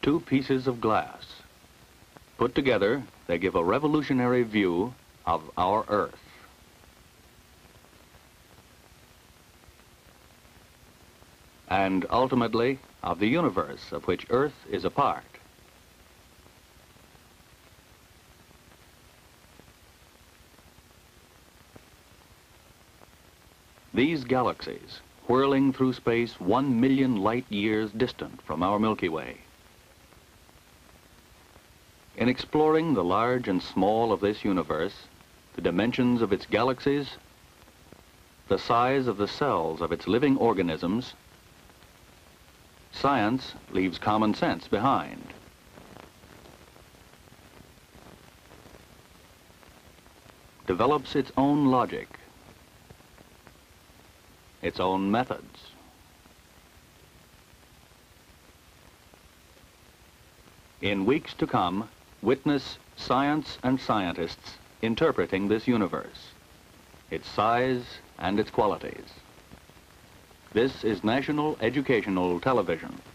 two pieces of glass. Put together, they give a revolutionary view of our Earth. And ultimately, of the universe of which Earth is a part. These galaxies, whirling through space 1 million light years distant from our Milky Way. In exploring the large and small of this universe, the dimensions of its galaxies, the size of the cells of its living organisms, science leaves common sense behind. Develops its own logic, its own methods. In weeks to come, witness science and scientists interpreting this universe, its size and its qualities. This is National Educational Television.